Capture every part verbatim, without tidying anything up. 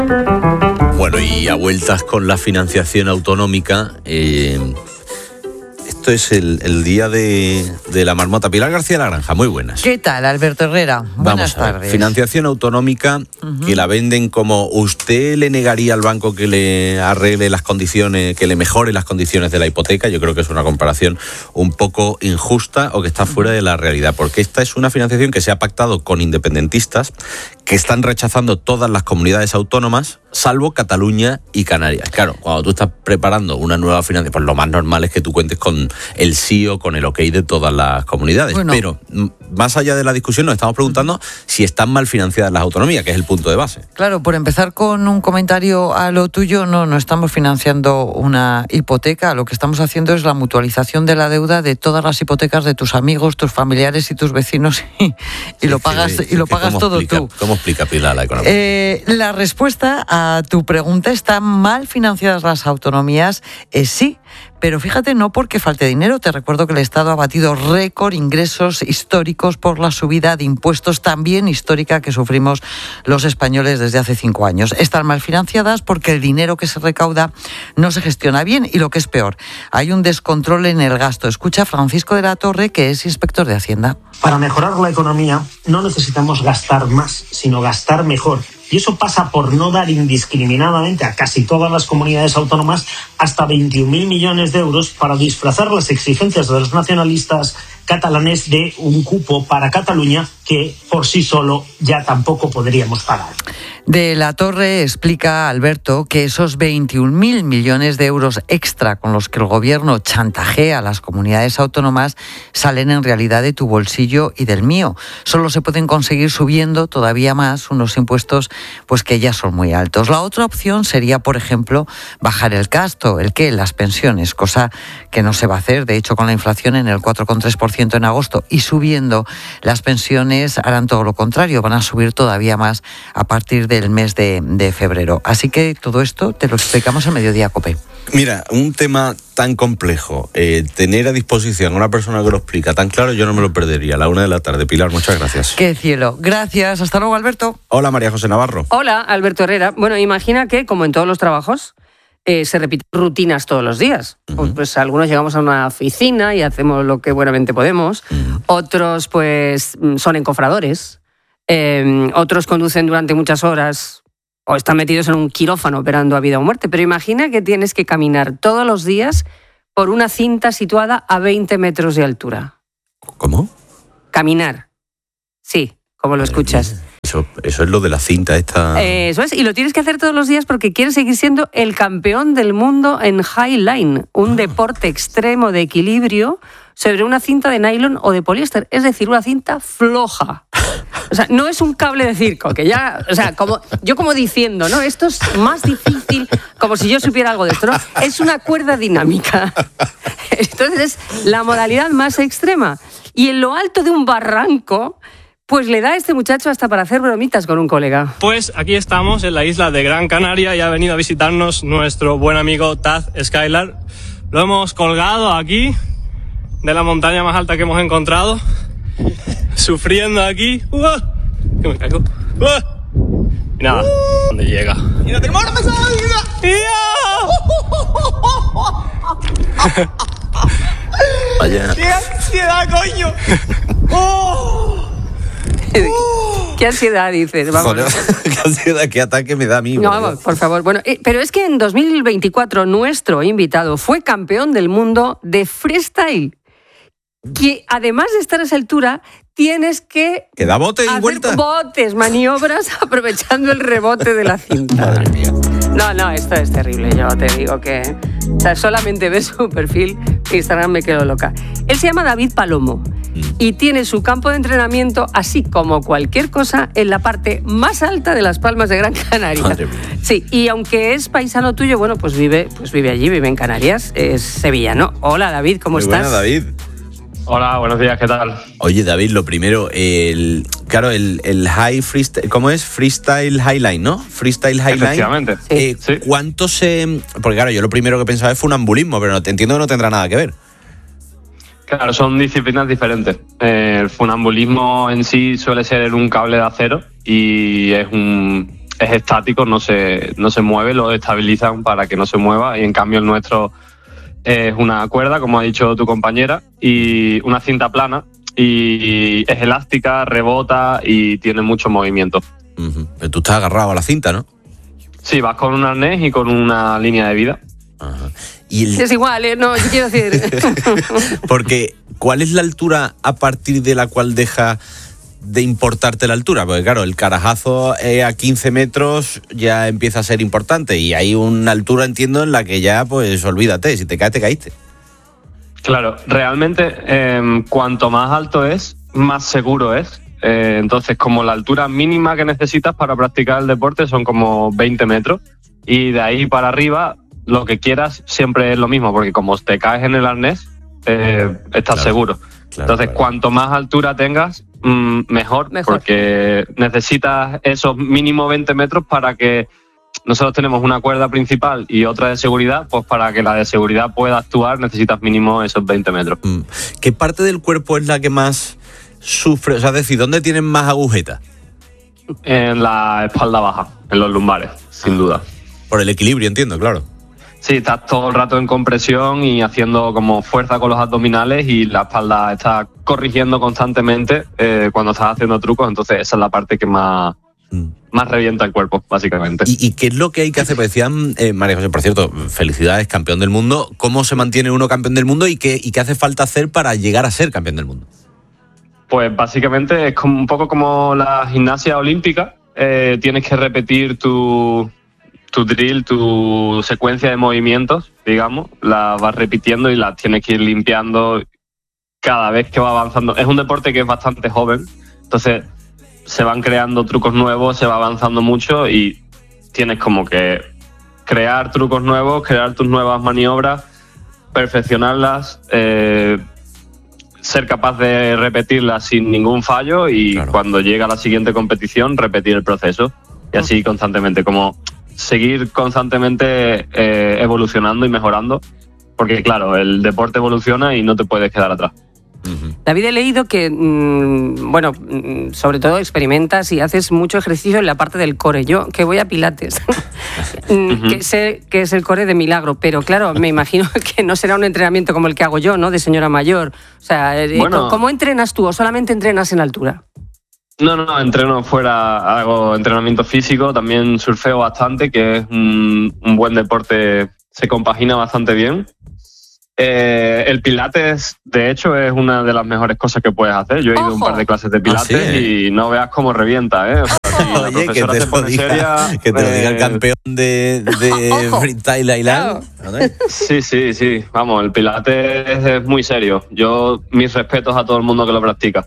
Bueno, y a vueltas con la financiación autonómica, eh, esto es el, el día de, de la marmota. Pilar García de la Granja, muy buenas. ¿Qué tal, Alberto Herrera? Buenas Vamos a ver, tardes. financiación autonómica, uh-huh. que la venden como usted le negaría al banco que le arregle las condiciones, que le mejore las condiciones de la hipoteca. Yo creo que es una comparación un poco injusta o que está fuera de la realidad, porque esta es una financiación que se ha pactado con independentistas que están rechazando todas las comunidades autónomas, salvo Cataluña y Canarias. Claro, cuando tú estás preparando una nueva financiación, pues lo más normal es que tú cuentes con el sí o con el ok de todas las comunidades. Bueno. Pero más allá de la discusión nos estamos preguntando si están mal financiadas las autonomías, que es el punto de base. Claro, por empezar con un comentario a lo tuyo, no, no estamos financiando una hipoteca, lo que estamos haciendo es la mutualización de la deuda de todas las hipotecas de tus amigos, tus familiares y tus vecinos y, y sí, lo pagas, sí, y lo pagas todo explica, tú. ¿Cómo explica Pilar la economía? Eh, la respuesta a tu pregunta, ¿están mal financiadas las autonomías? Eh, sí. Pero fíjate, no porque falte dinero. Te recuerdo que el Estado ha batido récord ingresos históricos por la subida de impuestos también histórica que sufrimos los españoles desde hace cinco años. Están mal financiadas porque el dinero que se recauda no se gestiona bien y, lo que es peor, hay un descontrol en el gasto. Escucha a Francisco de la Torre, que es inspector de Hacienda. Para mejorar la economía no necesitamos gastar más, sino gastar mejor. Y eso pasa por no dar indiscriminadamente a casi todas las comunidades autónomas hasta veintiún mil millones de euros para disfrazar las exigencias de los nacionalistas catalanes de un cupo para Cataluña que por sí solo ya tampoco podríamos pagar. De la Torre explica, Alberto, que esos veintiún mil millones de euros extra con los que el gobierno chantajea a las comunidades autónomas salen en realidad de tu bolsillo y del mío. Solo se pueden conseguir subiendo todavía más unos impuestos pues que ya son muy altos. La otra opción sería, por ejemplo, bajar el gasto, el qué, las pensiones, cosa que no se va a hacer. De hecho, con la inflación en el cuatro coma tres por ciento en agosto y subiendo, las pensiones harán todo lo contrario, van a subir todavía más a partir del mes de, de febrero. Así que todo esto te lo explicamos en Mediodía COPE. Mira, un tema tan complejo, eh, tener a disposición a una persona que lo explica tan claro, yo no me lo perdería. A la una de la tarde. Pilar, muchas gracias. ¡Qué cielo! Gracias. Hasta luego, Alberto. Hola, María José Navarro. Hola, Alberto Herrera. Bueno, imagina que, como en todos los trabajos, eh, se repiten rutinas todos los días. Uh-huh. Pues, pues algunos llegamos a una oficina y hacemos lo que buenamente podemos. Uh-huh. Otros, pues, son encofradores. Eh, otros conducen durante muchas horas o están metidos en un quirófano operando a vida o muerte. Pero imagina que tienes que caminar todos los días por una cinta situada a veinte metros de altura. ¿Cómo? Caminar. Sí, como lo escuchas. Eso, eso es lo de la cinta esta... Eh, eso es, y lo tienes que hacer todos los días porque quieres seguir siendo el campeón del mundo en highline, un ah. deporte extremo de equilibrio sobre una cinta de nylon o de poliéster, es decir, una cinta floja. O sea, no es un cable de circo, que ya, o sea, como yo como diciendo, ¿no? Esto es más difícil, como si yo supiera algo de esto, ¿no? Es una cuerda dinámica. Entonces es la modalidad más extrema. Y en lo alto de un barranco, pues le da a este muchacho hasta para hacer bromitas con un colega. Pues aquí estamos en la isla de Gran Canaria y ha venido a visitarnos nuestro buen amigo Taz Skylar. Lo hemos colgado aquí, de la montaña más alta que hemos encontrado, sufriendo aquí. ¡Uh! Que me caigo. ¡Uh! Y nada, uh, ¿dónde llega? ¡Y no tenemos una mesa de vida! Vaya. ¡Qué ansiedad, coño! ¡Oh! ¿Qué ansiedad dices? Vamos. Joder, qué ansiedad, qué ataque me da a mí. No, vamos, por favor. Bueno, eh, pero es que en dos mil veinticuatro nuestro invitado fue campeón del mundo de freestyle. Que además de estar a esa altura, tienes que... ¿Que da bote y hacer vuelta? botes, maniobras, aprovechando el rebote de la cinta. Madre mía. No, no, esto es terrible. Yo te digo que... O sea, solamente ves su perfil, Instagram me quedo loca. Él se llama David Palomo y tiene su campo de entrenamiento, así como cualquier cosa, en la parte más alta de las Palmas de Gran Canaria. Madre mía. Sí, y aunque es paisano tuyo, bueno, pues vive, pues vive allí, vive en Canarias, es sevillano. Hola, David, ¿cómo Muy estás? Buena, David. Hola, buenos días, ¿qué tal? Oye, David, lo primero, el claro, el, el high freestyle, ¿cómo es? Freestyle highline, ¿no? Freestyle highline. Efectivamente. Eh, sí. ¿Cuánto se...? Porque claro, yo lo primero que pensaba es funambulismo, pero no, te entiendo que no tendrá nada que ver. Claro, son disciplinas diferentes. Eh, el funambulismo en sí suele ser en un cable de acero y es un, es estático, no se, no se mueve, lo estabilizan para que no se mueva, y en cambio el nuestro es una cuerda, como ha dicho tu compañera, y una cinta plana, y es elástica, rebota y tiene mucho movimiento. Uh-huh. Pero tú estás agarrado a la cinta, ¿no? Sí, vas con un arnés y con una línea de vida. Uh-huh. Y el... Es igual, ¿eh? No, yo quiero decir... Porque, ¿cuál es la altura a partir de la cual deja de importarte la altura? Porque claro, el carajazo eh, a quince metros ya empieza a ser importante, y hay una altura, entiendo, en la que ya, pues, olvídate, si te caes, te caíste. Claro, realmente eh, cuanto más alto es, más seguro es. Eh, entonces, como la altura mínima que necesitas para practicar el deporte son como veinte metros, y de ahí para arriba lo que quieras siempre es lo mismo, porque como te caes en el arnés, eh, estás claro, seguro. Claro, entonces, claro. cuanto más altura tengas, mmm, mejor, Mejor. porque necesitas esos mínimo veinte metros para que... Nosotros tenemos una cuerda principal y otra de seguridad, pues para que la de seguridad pueda actuar necesitas mínimo esos veinte metros. ¿Qué parte del cuerpo es la que más sufre? O sea, es decir, ¿dónde tienen más agujetas? En la espalda baja, en los lumbares, sin duda. Por el equilibrio, entiendo, claro. Sí, estás todo el rato en compresión y haciendo como fuerza con los abdominales, y la espalda está corrigiendo constantemente eh, cuando estás haciendo trucos, entonces esa es la parte que más... más revienta el cuerpo, básicamente. ¿Y, ¿Y qué es lo que hay que hacer? Porque decían, eh, María José, por cierto, felicidades, campeón del mundo. ¿Cómo se mantiene uno campeón del mundo y qué, y qué hace falta hacer para llegar a ser campeón del mundo? Pues básicamente es como un poco como la gimnasia olímpica. Eh, tienes que repetir tu, tu drill, tu secuencia de movimientos, digamos. La vas repitiendo y la tienes que ir limpiando cada vez que va avanzando. Es un deporte que es bastante joven, entonces... se van creando trucos nuevos, se va avanzando mucho, y tienes como que crear trucos nuevos, crear tus nuevas maniobras, perfeccionarlas, eh, ser capaz de repetirlas sin ningún fallo, y claro, cuando llega la siguiente competición repetir el proceso, y así constantemente, como seguir constantemente eh, evolucionando y mejorando, porque claro, el deporte evoluciona y no te puedes quedar atrás. David, he leído que, mmm, bueno, sobre todo experimentas y haces mucho ejercicio en la parte del core. Yo, que voy a Pilates, uh-huh. que sé que es el core de milagro, pero claro, me imagino que no será un entrenamiento como el que hago yo, ¿no?, de señora mayor. O sea, bueno, ¿cómo entrenas tú o solamente entrenas en altura? No, no, no, entreno fuera, hago entrenamiento físico, también surfeo bastante, que es un, un buen deporte, se compagina bastante bien. Eh, el Pilates, de hecho, es una de las mejores cosas que puedes hacer. Yo he ido a un par de clases de Pilates ¿Ah, sí? y no veas cómo revienta, ¿eh? O sea, si la Oye, que te, se lo diga, seria, que te lo diga el campeón de, de Freestyle Island. Sí, sí, sí. Vamos, el Pilates es muy serio. Yo, mis respetos a todo el mundo que lo practica.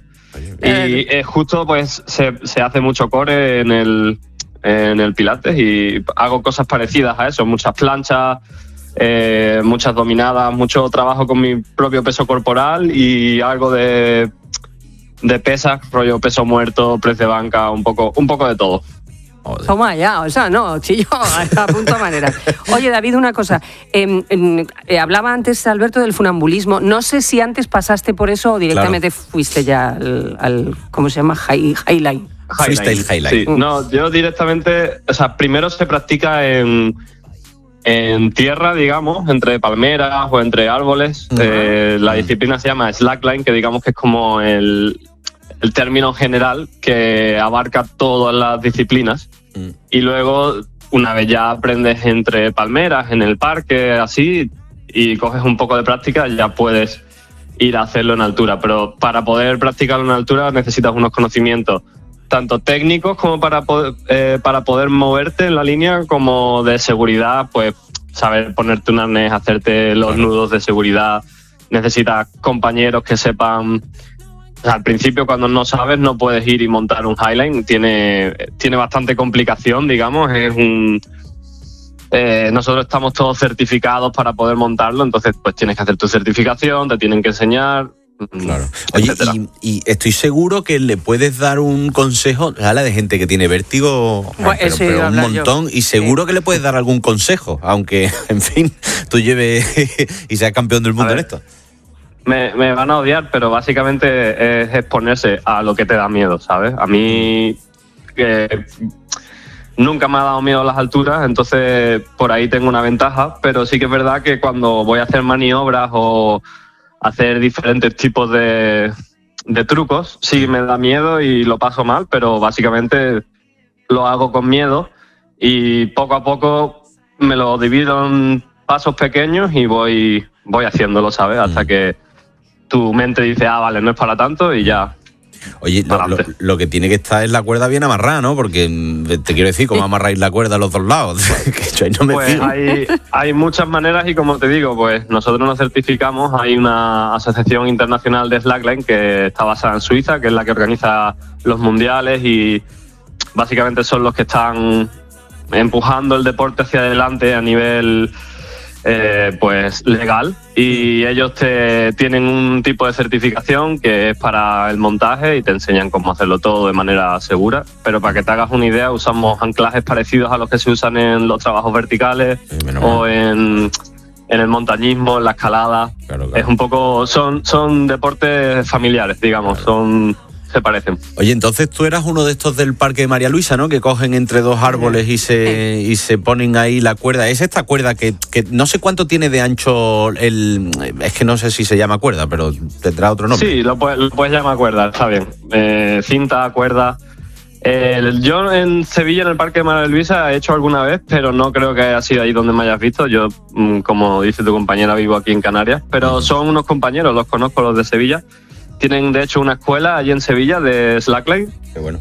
Y eh, justo, pues, se, se hace mucho core en el, en el Pilates, y hago cosas parecidas a eso. Muchas planchas, Eh, muchas dominadas, mucho trabajo con mi propio peso corporal y algo de, de pesas, rollo peso muerto, press de banca, un poco, un poco de todo. Joder. Toma ya, o sea, no, chillo, a punto manera. Oye, David, una cosa. Eh, eh, hablaba antes, Alberto, del funambulismo. No sé si antes pasaste por eso o directamente claro. fuiste ya al, al, ¿cómo se llama? High, highline. Freestyle Highline. Sí, no, yo directamente, o sea, primero se practica en... en tierra, digamos, entre palmeras o entre árboles. Uh-huh. Eh, la disciplina se llama slackline, que digamos que es como el, el término general que abarca todas las disciplinas. Uh-huh. Y luego, una vez ya aprendes entre palmeras, en el parque, así, y coges un poco de práctica, ya puedes ir a hacerlo en altura. Pero para poder practicarlo en altura necesitas unos conocimientos tanto técnicos como para poder, eh, para poder moverte en la línea, como de seguridad, pues saber ponerte un arnés, hacerte los nudos de seguridad. Necesitas compañeros que sepan... O sea, al principio, cuando no sabes, no puedes ir y montar un highline. Tiene, tiene bastante complicación, digamos. Es un... Eh, nosotros estamos todos certificados para poder montarlo, entonces pues tienes que hacer tu certificación, te tienen que enseñar... Claro. Oye, y, y estoy seguro que le puedes dar un consejo, habla de gente que tiene vértigo, bueno, pero, sí, pero un montón, yo. y seguro sí. que le puedes dar algún consejo, aunque, en fin, tú lleves y seas campeón del mundo en esto. Me, me van a odiar, pero básicamente es exponerse a lo que te da miedo, ¿sabes? A mí, eh, nunca me ha dado miedo las alturas, entonces por ahí tengo una ventaja, pero sí que es verdad que cuando voy a hacer maniobras o hacer diferentes tipos de, de trucos, sí me da miedo y lo paso mal, pero básicamente lo hago con miedo y poco a poco me lo divido en pasos pequeños y voy, voy haciéndolo, ¿sabes? Hasta que tu mente dice, ah, vale, no es para tanto y ya. Oye, lo, lo, lo que tiene que estar es la cuerda bien amarrada, ¿no? Porque te quiero decir, ¿cómo amarráis la cuerda a los dos lados? Que yo ahí no me pues hay, hay muchas maneras y como te digo, pues nosotros nos certificamos. Hay una asociación internacional de slackline que está basada en Suiza, que es la que organiza los mundiales y básicamente son los que están empujando el deporte hacia adelante a nivel eh, pues legal, y ellos te tienen un tipo de certificación que es para el montaje y te enseñan cómo hacerlo todo de manera segura, pero para que te hagas una idea usamos anclajes parecidos a los que se usan en los trabajos verticales sí, o en, en el montañismo, en la escalada. Claro, claro. Es un poco, son, son deportes familiares, digamos, claro. son se parecen. Oye, entonces tú eras uno de estos del Parque de María Luisa, ¿no? Que cogen entre dos árboles y se y se ponen ahí la cuerda. Es esta cuerda que, que no sé cuánto tiene de ancho el... Es que no sé si se llama cuerda, pero tendrá otro nombre. Sí, lo puedes, lo puedes llamar cuerda, está bien. Eh, cinta, cuerda... Eh, yo en Sevilla, en el Parque de María Luisa, he hecho alguna vez, pero no creo que haya sido ahí donde me hayas visto. Yo, como dice tu compañera, vivo aquí en Canarias, pero son unos compañeros, los conozco, los de Sevilla. Tienen, de hecho, una escuela allí en Sevilla de slackline. Qué bueno.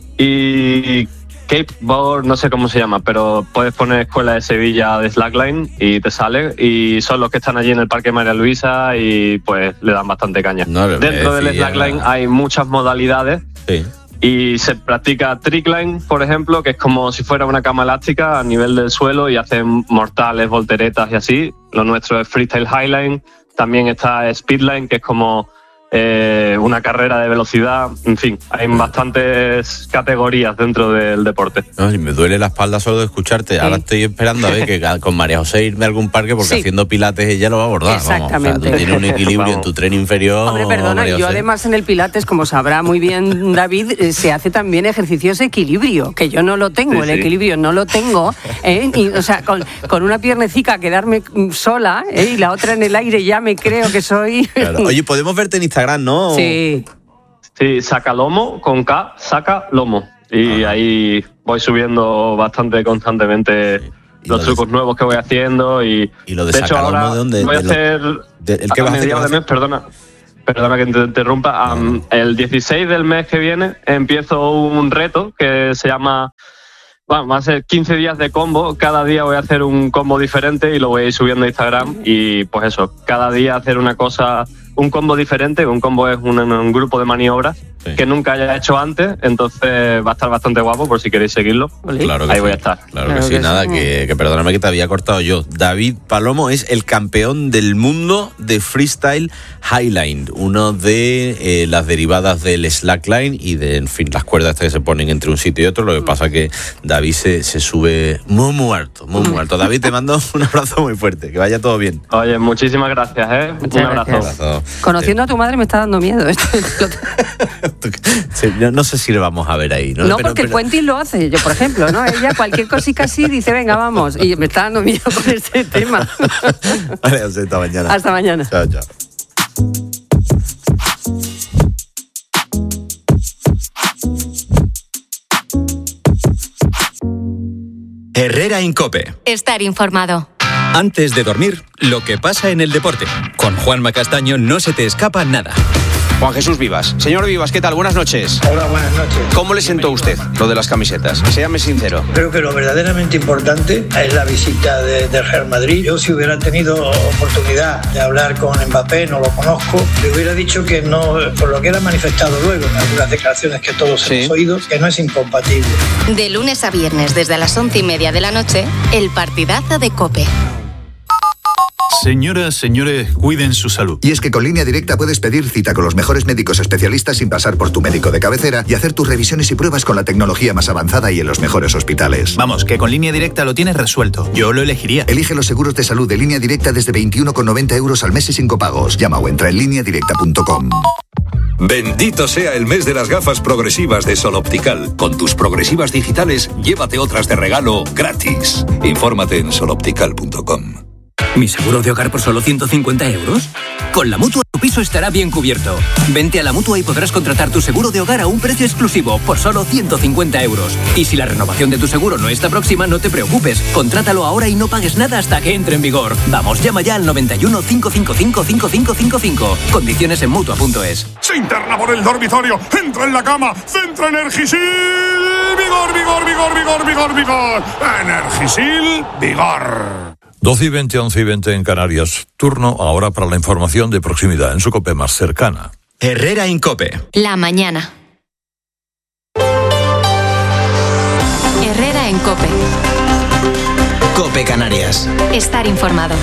Y Skateboard, no sé cómo se llama, pero puedes poner escuela de Sevilla de slackline y te sale. Y son los que están allí en el Parque María Luisa y pues le dan bastante caña. No, Dentro del slackline ya... hay muchas modalidades. Sí. Y se practica trickline, por ejemplo, que es como si fuera una cama elástica a nivel del suelo y hacen mortales, volteretas y así. Lo nuestro es freestyle highline. También está speedline, que es como... Eh, una carrera de velocidad, en fin, hay bastantes categorías dentro del deporte. No, me duele la espalda solo de escucharte. Sí. Ahora estoy esperando a ver que con María José irme a algún parque porque sí. haciendo pilates ella lo va a abordar. Exactamente. Vamos, o sea, tú tienes un equilibrio en tu tren inferior. Hombre, perdona, yo además en el pilates, como sabrá muy bien David, se hace también ejercicios de equilibrio, que yo no lo tengo, sí, el sí. equilibrio no lo tengo. ¿eh? Y, o sea, con, con una piernecica quedarme sola ¿eh? y la otra en el aire ya me creo que soy... Claro. Oye, podemos verte en Instagram, ¿no? Sí. Sí, saca lomo con K, saca lomo. Y ah. ahí voy subiendo bastante constantemente sí. los trucos de... nuevos que voy haciendo. Y, ¿Y lo de, de hecho, ahora ¿de dónde? voy a de hacer de, el que a vas mediados de mes, perdona. Perdona que te interrumpa. Um, el dieciséis del mes que viene empiezo un reto que se llama... Bueno, va a ser quince días de combo. Cada día voy a hacer un combo diferente y lo voy a ir subiendo a Instagram. Y pues eso, cada día hacer una cosa... Un combo diferente, un combo es un, un grupo de maniobras sí. que nunca haya hecho antes, entonces va a estar bastante guapo por si queréis seguirlo. Claro que Ahí sí. voy a estar. Claro, claro que sí, que nada, sí. Que, que perdóname que te había cortado yo. David Palomo es el campeón del mundo de freestyle highline, uno de eh, las derivadas del slackline y de, en fin, las cuerdas que se ponen entre un sitio y otro. Lo que pasa que David se, se sube muy muerto, muy muerto. David, te mando un abrazo muy fuerte, que vaya todo bien. Oye, muchísimas gracias, ¿eh? Muchas un abrazo. Gracias. un abrazo. Conociendo a tu madre me está dando miedo esto. Sí, no, no sé si le vamos a ver ahí. No, no pero, porque pero... Quentin lo hace, yo por ejemplo, ¿no? Ella cualquier cosita así dice, venga, vamos. Y me está dando miedo con este tema. Vale, hasta mañana. Hasta mañana. Chao, chao. Herrera Incope. Estar informado. Antes de dormir, lo que pasa en el deporte. Con Juanma Castaño no se te escapa nada. Juan Jesús Vivas. Señor Vivas, ¿qué tal? Buenas noches. Hola, buenas noches. ¿Cómo le sentó a usted lo de las camisetas? Séame sincero. Creo que lo verdaderamente importante es la visita de, del Real Madrid. Yo, si hubiera tenido oportunidad de hablar con Mbappé, no lo conozco, le hubiera dicho que no, por lo que era manifestado luego en algunas declaraciones que todos sí. hemos oído, que no es incompatible. De lunes a viernes, desde las once y media de la noche, el partidazo de COPE. Señoras, señores, cuiden su salud. Y es que con Línea Directa puedes pedir cita con los mejores médicos especialistas sin pasar por tu médico de cabecera y hacer tus revisiones y pruebas con la tecnología más avanzada y en los mejores hospitales. Vamos, que con Línea Directa lo tienes resuelto. Yo lo elegiría. Elige los seguros de salud de Línea Directa desde veintiuno con noventa euros al mes y sin copagos. Llama o entra en línea directa punto com. Bendito sea el mes de las gafas progresivas de Sol Optical. Con tus progresivas digitales, llévate otras de regalo gratis. Infórmate en sol optical punto com. ¿Mi seguro de hogar por solo ciento cincuenta euros? Con la Mutua tu piso estará bien cubierto. Vente a la Mutua y podrás contratar tu seguro de hogar a un precio exclusivo por solo ciento cincuenta euros. Y si la renovación de tu seguro no está próxima, no te preocupes. Contrátalo ahora y no pagues nada hasta que entre en vigor. Vamos, llama ya al noventa y uno, cincuecientos cincuenta y cinco, cinco cinco cinco. Condiciones en Mutua punto es. Se interna por el dormitorio, entra en la cama, centra Energisil. Vigor, vigor, vigor, vigor, vigor, vigor. Energisil, vigor. doce y veinte, once y veinte en Canarias. Turno ahora para la información de proximidad en su COPE más cercana. Herrera Incope. La mañana. Herrera en COPE. COPE Canarias. Estar informado.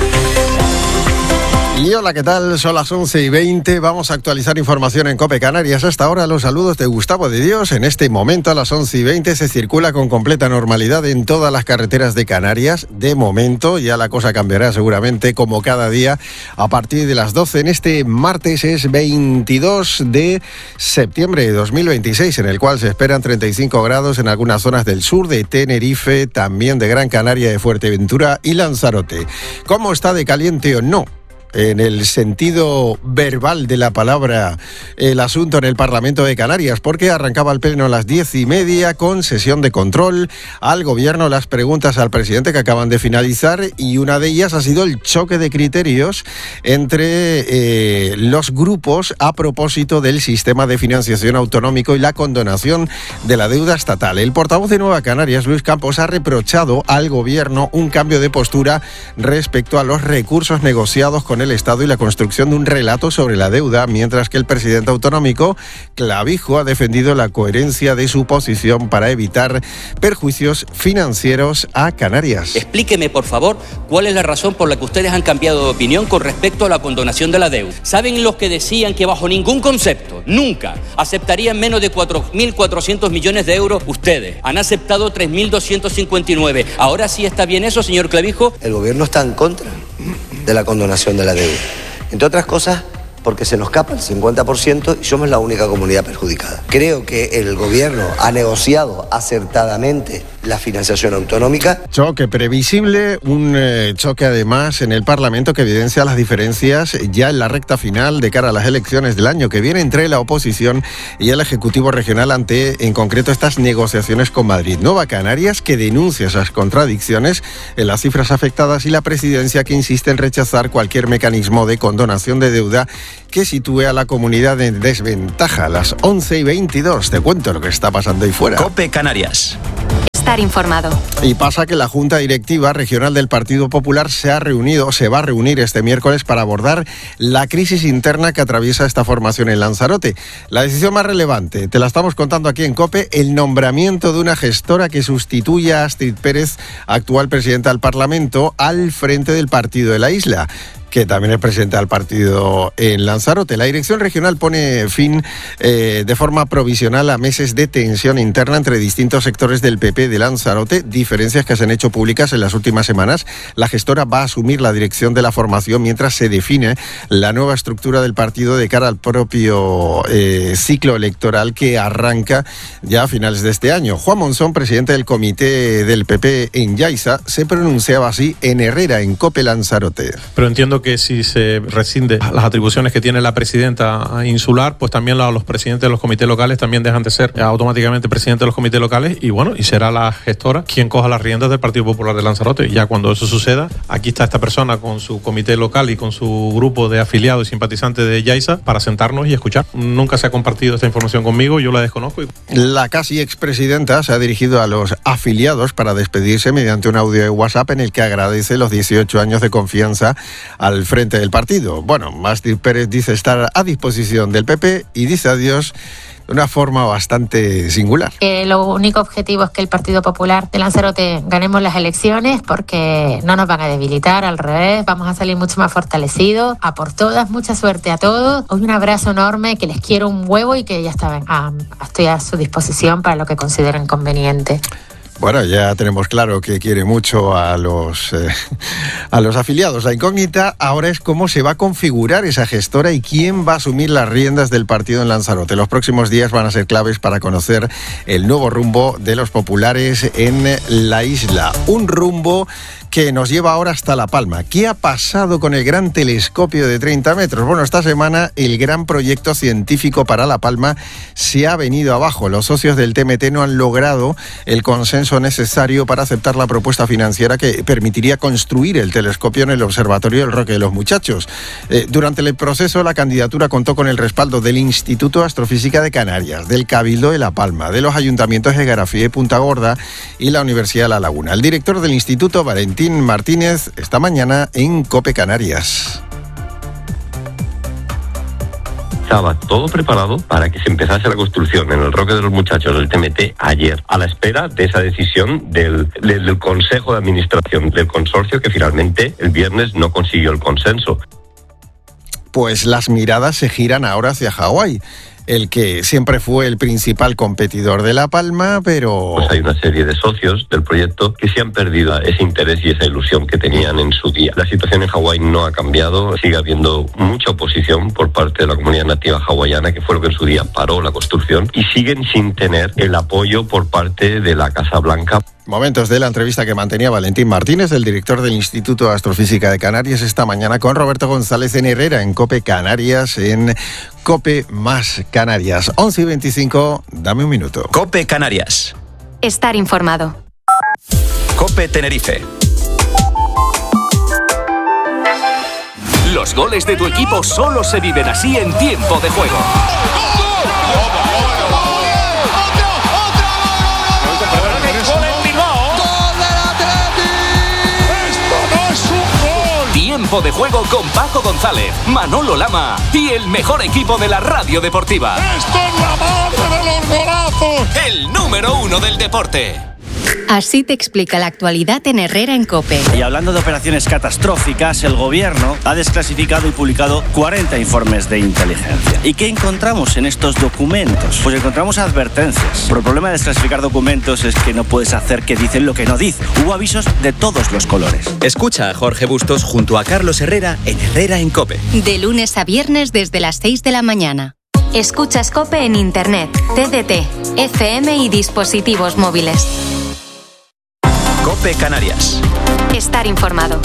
Y hola, ¿qué tal? Son las once y veinte. Vamos a actualizar información en COPE Canarias. Hasta ahora los saludos de Gustavo de Dios. En este momento a las once y veinte se circula con completa normalidad en todas las carreteras de Canarias. De momento ya la cosa cambiará seguramente como cada día a partir de las doce. En este martes es veintidós de septiembre de dos mil veintiséis, en el cual se esperan treinta y cinco grados en algunas zonas del sur de Tenerife, también de Gran Canaria, de Fuerteventura y Lanzarote. ¿Cómo está de caliente o no? En el sentido verbal de la palabra, el asunto en el Parlamento de Canarias, porque arrancaba el pleno a las diez y media con sesión de control al gobierno, las preguntas al presidente que acaban de finalizar, y una de ellas ha sido el choque de criterios entre eh, los grupos a propósito del sistema de financiación autonómico y la condonación de la deuda estatal. El portavoz de Nueva Canarias, Luis Campos, ha reprochado al gobierno un cambio de postura respecto a los recursos negociados con el Estado y la construcción de un relato sobre la deuda, mientras que el presidente autonómico, Clavijo, ha defendido la coherencia de su posición para evitar perjuicios financieros a Canarias. Explíqueme, por favor, cuál es la razón por la que ustedes han cambiado de opinión con respecto a la condonación de la deuda. ¿Saben los que decían que bajo ningún concepto, nunca, aceptarían menos de cuatro mil cuatrocientos millones de euros? Ustedes han aceptado tres mil doscientos cincuenta y nueve. ¿Ahora sí está bien eso, señor Clavijo? El gobierno está en contra de la condonación de la deuda, entre otras cosas porque se nos escapa el cincuenta por ciento y somos la única comunidad perjudicada. Creo que el gobierno ha negociado acertadamente la financiación autonómica. Choque previsible, un eh, choque además en el Parlamento que evidencia las diferencias ya en la recta final de cara a las elecciones del año que viene entre la oposición y el Ejecutivo Regional ante, en concreto, estas negociaciones con Madrid. Nueva Canarias, que denuncia esas contradicciones en las cifras afectadas, y la Presidencia, que insiste en rechazar cualquier mecanismo de condonación de deuda que sitúe a la comunidad en desventaja. A las once y veintidós, te cuento lo que está pasando ahí fuera. COPE Canarias. Estar informado. Y pasa que la Junta Directiva Regional del Partido Popular se ha reunido, se va a reunir este miércoles para abordar la crisis interna que atraviesa esta formación en Lanzarote. La decisión más relevante, te la estamos contando aquí en COPE, el nombramiento de una gestora que sustituya a Astrid Pérez, actual presidenta del Parlamento, al frente del partido de la isla, que también es presidente del partido en Lanzarote. La dirección regional pone fin eh, de forma provisional a meses de tensión interna entre distintos sectores del P P de Lanzarote, diferencias que se han hecho públicas en las últimas semanas. La gestora va a asumir la dirección de la formación mientras se define la nueva estructura del partido de cara al propio eh, ciclo electoral que arranca ya a finales de este año. Juan Monzón, presidente del comité del P P en Yaiza, se pronunciaba así en Herrera, en COPE Lanzarote. Pero entiendo que si se rescinde las atribuciones que tiene la presidenta insular, pues también los presidentes de los comités locales también dejan de ser automáticamente presidentes de los comités locales, y bueno, y será la gestora quien coja las riendas del Partido Popular de Lanzarote. Y ya cuando eso suceda, aquí está esta persona con su comité local y con su grupo de afiliados y simpatizantes de Yaiza para sentarnos y escuchar. Nunca se ha compartido esta información conmigo, yo la desconozco. La casi expresidenta se ha dirigido a los afiliados para despedirse mediante un audio de WhatsApp en el que agradece los dieciocho años de confianza al frente del partido. Bueno, Astrid Pérez dice estar a disposición del P P y dice adiós de una forma bastante singular. Eh, lo único objetivo es que el Partido Popular de Lanzarote ganemos las elecciones, porque no nos van a debilitar, al revés, vamos a salir mucho más fortalecidos. A por todas, mucha suerte a todos. Hoy un abrazo enorme, que les quiero un huevo y que ya está, a, estoy a su disposición para lo que consideren conveniente. Bueno, ya tenemos claro que quiere mucho a los, eh, a los afiliados. La incógnita ahora es cómo se va a configurar esa gestora y quién va a asumir las riendas del partido en Lanzarote. Los próximos días van a ser claves para conocer el nuevo rumbo de los populares en la isla. Un rumbo que nos lleva ahora hasta La Palma. ¿Qué ha pasado con el gran telescopio de treinta metros? Bueno, esta semana el gran proyecto científico para La Palma se ha venido abajo. Los socios del T M T no han logrado el consenso necesario para aceptar la propuesta financiera que permitiría construir el telescopio en el Observatorio del Roque de los Muchachos. Eh, durante el proceso, la candidatura contó con el respaldo del Instituto de Astrofísica de Canarias, del Cabildo de La Palma, de los ayuntamientos de Garafía y Punta Gorda y la Universidad de La Laguna. El director del instituto, Valentín Martínez, esta mañana en COPE Canarias. Estaba todo preparado para que se empezase la construcción en el Roque de los Muchachos del T M T ayer, a la espera de esa decisión del, del, del Consejo de Administración del consorcio, que finalmente el viernes no consiguió el consenso. Pues las miradas se giran ahora hacia Hawái, el que siempre fue el principal competidor de La Palma, pero... Pues hay una serie de socios del proyecto que se han perdido ese interés y esa ilusión que tenían en su día. La situación en Hawái no ha cambiado, sigue habiendo mucha oposición por parte de la comunidad nativa hawaiana, que fue lo que en su día paró la construcción, y siguen sin tener el apoyo por parte de la Casa Blanca. Momentos de la entrevista que mantenía Valentín Martínez, el director del Instituto de Astrofísica de Canarias, esta mañana con Roberto González en Herrera, en COPE Canarias, en COPE más Canarias. once y veinticinco, dame un minuto. COPE Canarias. Estar informado. COPE Tenerife. Los goles de tu equipo solo se viven así en tiempo de juego. Tiempo de juego con Paco González, Manolo Lama y el mejor equipo de la radio deportiva. ¡Esto es la madre de los golazos! El número uno del deporte. Así te explica la actualidad en Herrera en COPE. Y hablando de operaciones catastróficas, el gobierno ha desclasificado y publicado cuarenta informes de inteligencia. ¿Y qué encontramos en estos documentos? Pues encontramos advertencias. Pero el problema de desclasificar documentos es que no puedes hacer que dicen lo que no dicen. Hubo avisos de todos los colores. Escucha a Jorge Bustos junto a Carlos Herrera en Herrera en COPE. De lunes a viernes desde las seis de la mañana. Escuchas COPE en Internet, T D T, F M y dispositivos móviles. COPE Canarias. Estar informado.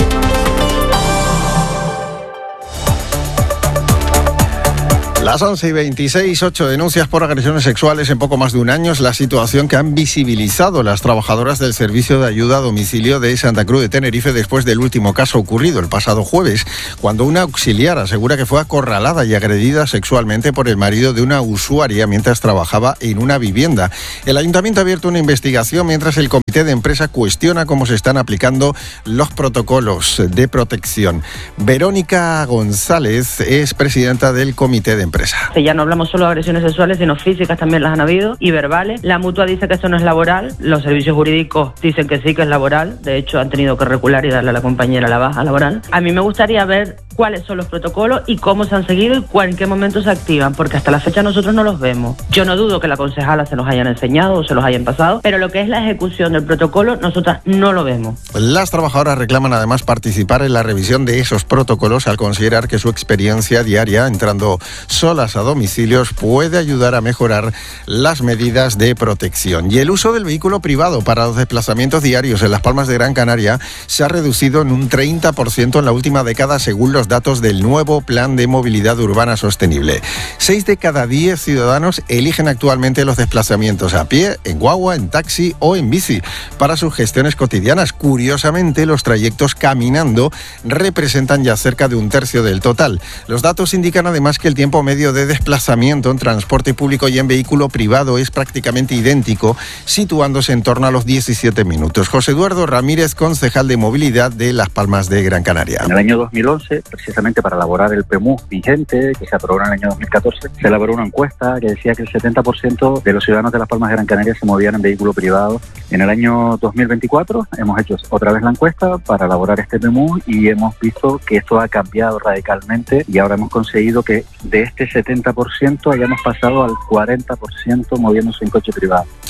Las once y veintiséis, ocho denuncias por agresiones sexuales en poco más de un año es la situación que han visibilizado las trabajadoras del Servicio de Ayuda a Domicilio de Santa Cruz de Tenerife después del último caso ocurrido el pasado jueves, cuando una auxiliar asegura que fue acorralada y agredida sexualmente por el marido de una usuaria mientras trabajaba en una vivienda. El Ayuntamiento ha abierto una investigación mientras el Comité de Empresa cuestiona cómo se están aplicando los protocolos de protección. Verónica González es presidenta del Comité de Empresa. Ya no hablamos solo de agresiones sexuales, sino físicas también las han habido, y verbales. La mutua dice que eso no es laboral, los servicios jurídicos dicen que sí, que es laboral. De hecho, han tenido que recular y darle a la compañera la baja laboral. A mí me gustaría ver cuáles son los protocolos y cómo se han seguido y cuál, en qué momento se activan, porque hasta la fecha nosotros no los vemos. Yo no dudo que la concejala se los hayan enseñado o se los hayan pasado, pero lo que es la ejecución del protocolo, nosotras no lo vemos. Las trabajadoras reclaman además participar en la revisión de esos protocolos al considerar que su experiencia diaria entrando solas a domicilios puede ayudar a mejorar las medidas de protección. Y el uso del vehículo privado para los desplazamientos diarios en Las Palmas de Gran Canaria se ha reducido en un treinta por ciento en la última década, según los datos del nuevo Plan de Movilidad Urbana Sostenible. Seis de cada diez ciudadanos eligen actualmente los desplazamientos a pie, en guagua, en taxi o en bici para sus gestiones cotidianas. Curiosamente, los trayectos caminando representan ya cerca de un tercio del total. Los datos indican además que el tiempo medio de desplazamiento en transporte público y en vehículo privado es prácticamente idéntico, situándose en torno a los diecisiete minutos. José Eduardo Ramírez, concejal de movilidad de Las Palmas de Gran Canaria. En el año dos mil once, precisamente para elaborar el P M U vigente, que se aprobó en el año dos mil catorce, se elaboró una encuesta que decía que el setenta por ciento de los ciudadanos de Las Palmas de Gran Canaria se movían en vehículo privado. En el año dos mil veinticuatro hemos hecho otra vez la encuesta para elaborar este P M U y hemos visto que esto ha cambiado radicalmente y ahora hemos conseguido que de este setenta por ciento hayamos pasado al cuarenta por ciento moviéndose en coche privado.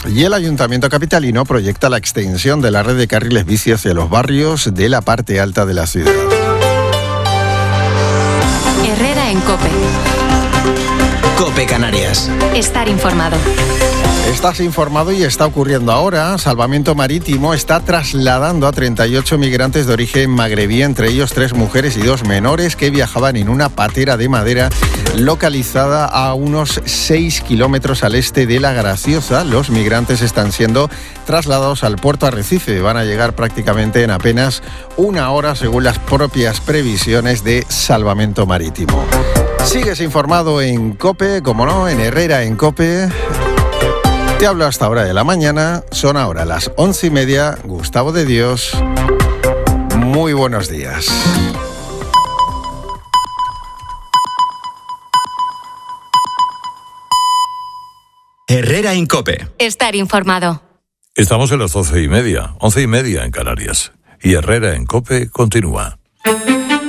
Y el Ayuntamiento capitalino proyecta la extensión de la red de carriles bici hacia los barrios de la parte alta de la ciudad. Herrera en COPE. COPE Canarias. Estar informado. Estás informado y está ocurriendo ahora. Salvamento Marítimo está trasladando a treinta y ocho migrantes de origen magrebí, entre ellos tres mujeres y dos menores que viajaban en una patera de madera localizada a unos seis kilómetros al este de La Graciosa. Los migrantes están siendo trasladados al puerto Arrecife. Van a llegar prácticamente en apenas una hora, según las propias previsiones de Salvamento Marítimo. Sigues informado en COPE, como no, en Herrera en COPE. Te hablo hasta hora de la mañana, son ahora las once y media. Gustavo de Dios, muy buenos días. Herrera en COPE. Estar informado. Estamos en las once y media, once y media en Canarias. Y Herrera en COPE continúa.